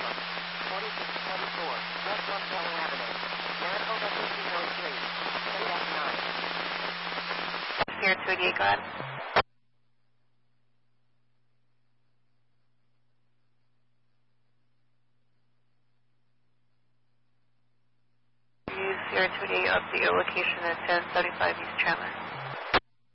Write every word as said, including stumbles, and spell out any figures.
forty-six twenty-four, West Longfellow Avenue, Maricopa fifteen oh three, State F nine. Sierra two eighty-eight, go ahead. Sierra two eighty-eight, update your location at ten seventy-five East Chandler.